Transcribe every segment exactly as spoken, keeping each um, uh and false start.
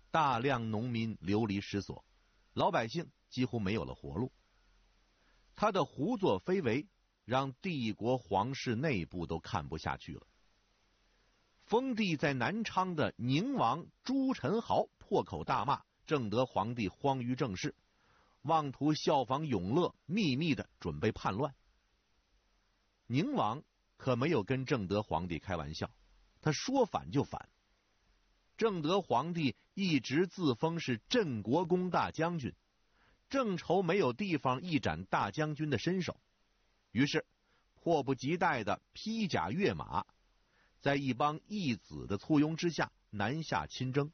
大量农民流离失所，老百姓几乎没有了活路。他的胡作非为让帝国皇室内部都看不下去了。封地在南昌的宁王朱宸濠破口大骂正德皇帝荒于政事，妄图效仿永乐，秘密的准备叛乱。宁王可没有跟正德皇帝开玩笑，他说反就反。正德皇帝一直自封是镇国公大将军，正愁没有地方一展大将军的身手，于是迫不及待的披甲跃马，在一帮义子的簇拥之下南下亲征。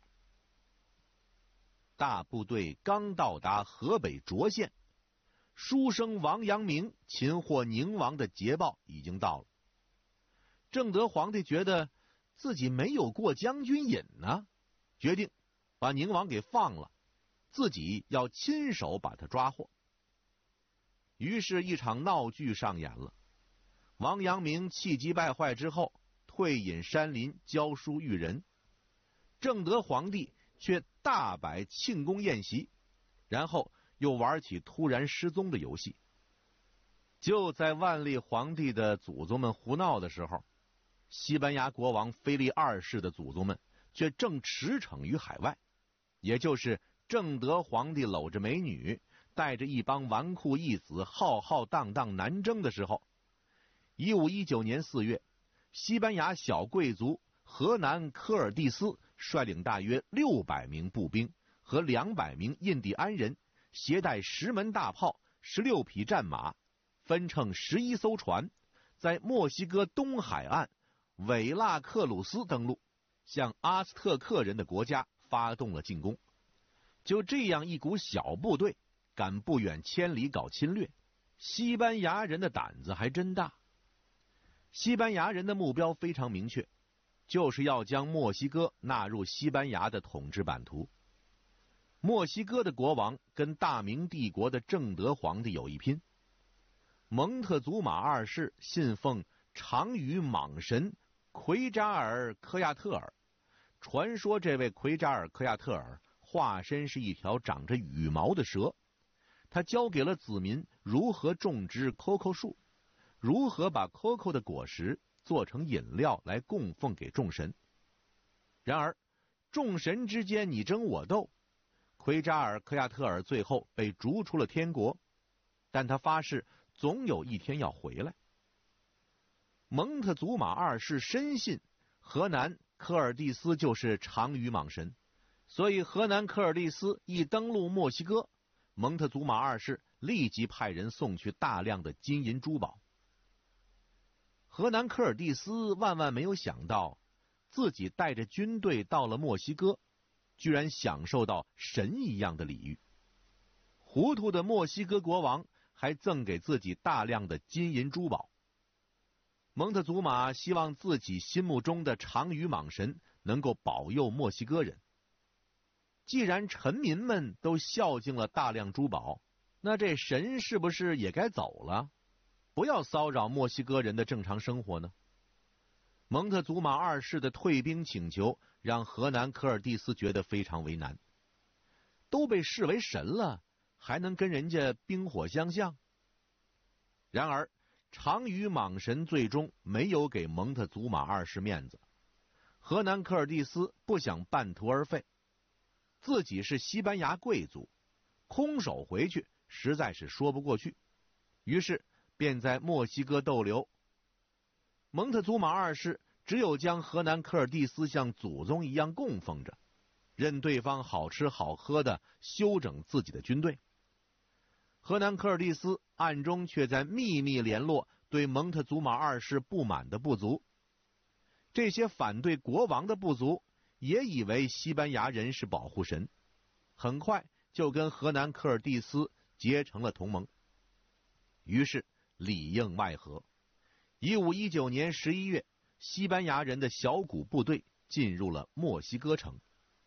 大部队刚到达河北涿县，书生王阳明擒获宁王的捷报已经到了。正德皇帝觉得自己没有过将军瘾呢，决定把宁王给放了，自己要亲手把他抓获。于是一场闹剧上演了。王阳明气急败坏之后，退隐山林教书育人，正德皇帝却大摆庆功宴席，然后又玩起突然失踪的游戏。就在万历皇帝的祖宗们胡闹的时候，西班牙国王腓力二世的祖宗们却正驰骋于海外，也就是正德皇帝搂着美女，带着一帮纨绔义子浩浩荡荡南征的时候，一五一九年四月，西班牙小贵族荷南科尔蒂斯率领大约六百名步兵和两百名印第安人，携带十门大炮、十六匹战马，分乘十一艘船，在墨西哥东海岸韦拉克鲁斯登陆，向阿斯特克人的国家发动了进攻。就这样一股小部队敢不远千里搞侵略，西班牙人的胆子还真大。西班牙人的目标非常明确，就是要将墨西哥纳入西班牙的统治版图。墨西哥的国王跟大明帝国的正德皇帝有一拼。蒙特祖马二世信奉长羽蟒神奎扎尔科亚特尔，传说这位奎扎尔科亚特尔化身是一条长着羽毛的蛇，他教给了子民如何种植 Coco 树，如何把 Coco 的果实做成饮料来供奉给众神。然而众神之间你争我斗，奎扎尔科亚特尔最后被逐出了天国，但他发誓总有一天要回来。蒙特祖马二世深信河南科尔蒂斯就是长羽蟒神，所以河南科尔蒂斯一登陆墨西哥，蒙特祖马二世立即派人送去大量的金银珠宝。河南科尔蒂斯万万没有想到，自己带着军队到了墨西哥，居然享受到神一样的礼遇。糊涂的墨西哥国王还赠给自己大量的金银珠宝。蒙特祖马希望自己心目中的长羽蟒神能够保佑墨西哥人。既然臣民们都孝敬了大量珠宝，那这神是不是也该走了，不要骚扰墨西哥人的正常生活呢？蒙特祖马二世的退兵请求让河南科尔蒂斯觉得非常为难，都被视为神了，还能跟人家冰火相向？然而长羽蟒神最终没有给蒙特祖马二世面子，河南科尔蒂斯不想半途而废，自己是西班牙贵族，空手回去实在是说不过去，于是便在墨西哥逗留。蒙特祖马二世只有将河南科尔蒂斯像祖宗一样供奉着，任对方好吃好喝的修整自己的军队。河南科尔蒂斯暗中却在秘密联络对蒙特祖马二世不满的部族，这些反对国王的部族也以为西班牙人是保护神，很快就跟河南科尔蒂斯结成了同盟。于是里应外合，一五一九年十一月，西班牙人的小股部队进入了墨西哥城。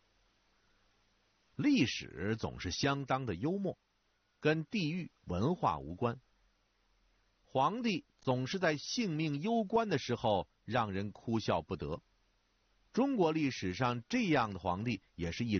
历史总是相当的幽默，跟地域文化无关。皇帝总是在性命攸关的时候让人哭笑不得。中国历史上这样的皇帝也是一